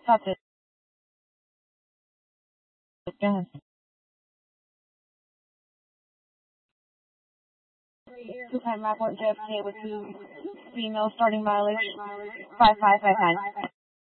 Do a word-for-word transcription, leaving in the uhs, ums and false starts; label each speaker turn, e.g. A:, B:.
A: That's it. Go ahead. Two-time Rapport J F K with two female starting mileage, five five five nine.